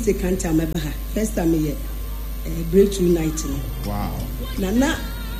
second time ever. First time here, breakthrough night. Wow. Nana,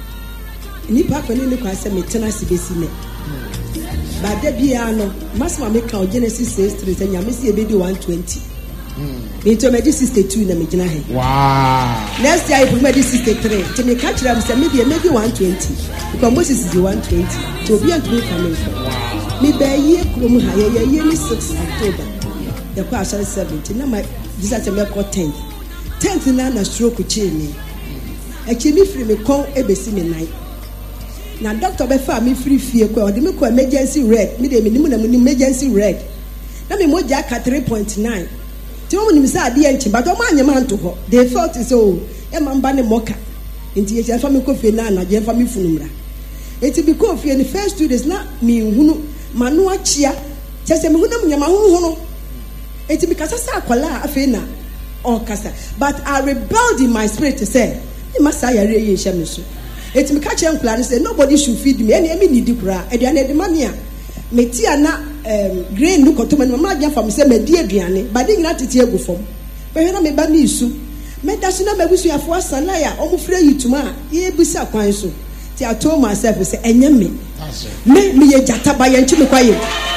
ni papa ni kwa se metena sibesi me. Ba de bia no, masma make count Genesis 6:3 say nyame se ebedi 120. Me to me 62 na me gina he. Wow. Next year I me 63. To me catch am say maybe 120. Because Moses is the 120. To be and to me come. Wow. Me be ye krom ha ye ni 6 October. The kwa 17 na my Jesus me call 10th. 10th na stroke chi me. E chi mi free me kon ebesi me nine. Na doctor be fa me free fie kwa o de me ko emergency red. Me de me nimu na me emergency red. Na me moja ka 3.9. Ti o mu nimisa ade enchi but o ma anyama nto ho. They thought so e ma mba ne moka. Nti ye fa me ko fie na na je fa me funumra. Eti bi ko fie ni first 2 days na me hunu manu achia. Chese me hunu nyama hunu. Eti bi kasa sa akwala afi na o kasa. But I rebelled in my spirit to say, "You must say yare ye hye me so." Eti me ka che nkula ni say nobody should feed me. Eni emi nidi kura. Aduane de mania. Meti ana grain no koto me mama agya fam say me di aduane. Ba de nyina tete egu fam. Be hwe na me ba ni isu. Me da so na mabusu afo asana ya omo frɛ yituma ye busa kwan so. Ti I told myself say enye me. Me ye jata ba ye nchi me kwaye.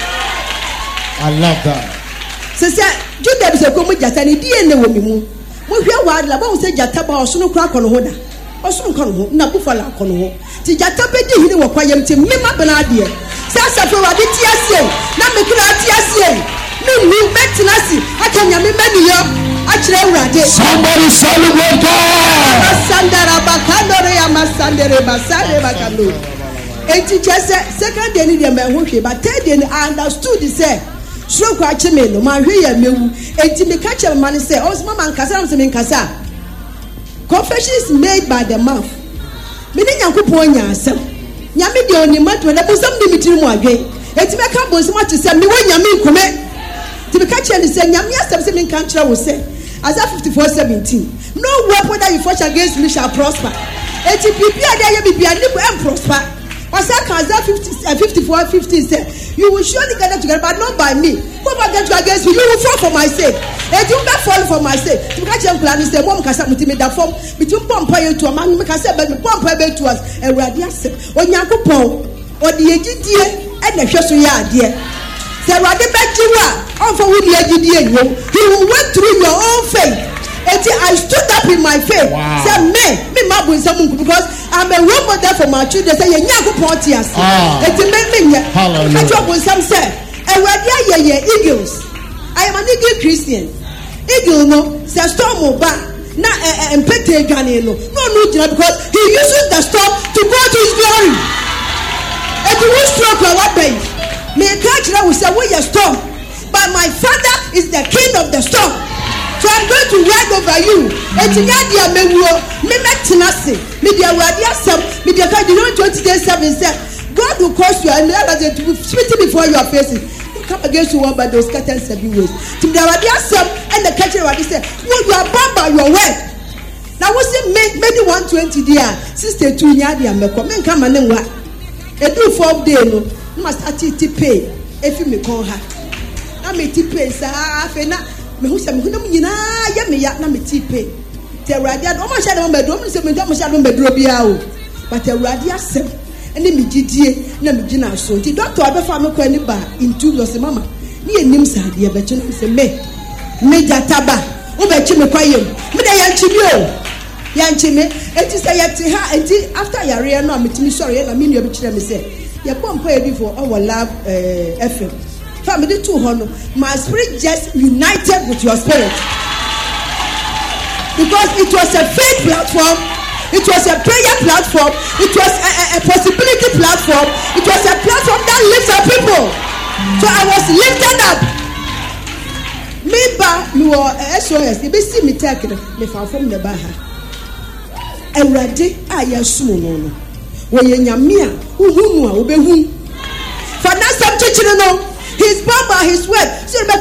I love that. Sese Juda bi se ko mu jata ni die ne wo mi mu. Mo hwe wa la ba wo se jata ba oso no kura kono ho da. Oso no kono ho na bufala kono ho. Ti jata be di hini wo kwaye mti me ma bana ade. Sasa fe wa de ti asie na me kura ti asie. Me ni metinasi akanya me mani yo akire urade. Somebody celebrate God. Masandara bakandore ya masandere basare bakando. Enti chese second day ni de me ho hwe but third day I understood say so kwa cheme no ma hwe ya mewu. Enti me ka che man say o mama nkasa am se me nkasa. Confession is made by the mouth. Me ni Nyankopon nya asem. Nyame de oni matwe na busam de mitiri mu adwen. Enti me ka bonsi ma tse me wo nyame nkome. Ti me ka che ni say nyame asem se me kan kira wo say Isaiah 54:17. No weapon that you forge against me shall prosper. Eti bibia de ye bibia ni ko prosper. Wasaka Isaiah 54:15 say you will surely gather together but not by me. Who will get against me? You will fall for my sake. And you will fall for my sake. To catch them plan is the mom kasa mutimi da form between pompa you to a man make us be pompa be to us and radia se. Onyankopon odi egidie e na hwe so ya ade. Se rade bejiwa on for with egidie yo. He will work through your own faith. I stood up in my faith. Wow. Say me mabu nsamu because I'm a role model for my children. Say Nyankopon ti ase. Me hallelujah. I talk with some say ye eagles. I am an eagle Christian. Eagle no say storm ba na empete gane no because he uses the storm to go to his glory. And you will stroke what bay. Me catch that we say we are storm, but my father is the king of the storm. So I'm going to ride over you. And Tinyadia Mewo, me metinasi, me dia wadia sam, me dia ka 20:7 said, God will cause you and to be spitting before your faces. You come against you one by those scattered 7 ways. Tinyadia wadia sam and the catcher what he said, you are bound by your word. Now we say maybe 120 there, 62 nyadia meko, men come and wa. E do 4 day no, must ati pay if you me call her. Na me ti pay sa afena me hu se me hunam nyina ya me ya na me ti pay. Te awurade o ma sha de mo bedro mo se me mo sha de mo bedro bia o. But awurade asem ene me gidie na me gina so. Ti doctor abefa me kwa ni ba into los mama. Ni enim sa de be chi no se me jataba. O be chi me kwa yem. Me de ya chi bi o. Ya nchi me enti say ya ti ha enti after ya re no me ti mi sorry na me nua bi kire me say ya bompa e bi for our lab FM. Family too hono. My spirit just united with your spirit. Because it was a faith platform, it was a prayer platform, it was a possibility platform, it was a platform that lifts up people. So I was lifted up. Me ba me SOS, you be see me take me from the baha. Ewrade ayasu no. Wo ye nyame a uhunu a obehu. For that subject no. His Baba, his word. So I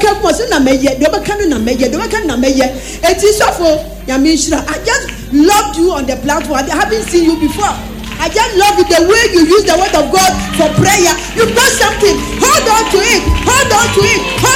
just loved you on the platform. I haven't seen you before. I just love you the way you use the word of God for prayer. You've got something. Hold on to it. Hold on to it.